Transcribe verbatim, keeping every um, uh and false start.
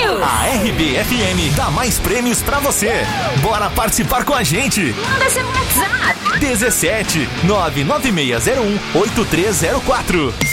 Brasil! A R B F M dá mais prêmios pra você. Bora participar com a gente. Manda seu WhatsApp. dezessete nove nove seis zero um oito três zero quatro.